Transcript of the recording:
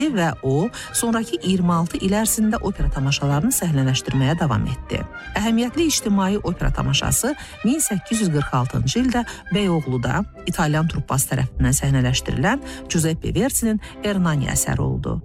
və o, sonraki 26 il ərzində opera tamaşalarını səhnələşdirməyə davam etdi. Əhəmiyyətli ictimai opera tamaşası 1846-cı ildə Beyoğlu'da İtalyan truppası tərəfindən səhnələşdirilən Giuseppe Verdi'nin Ernani əsəri oldu.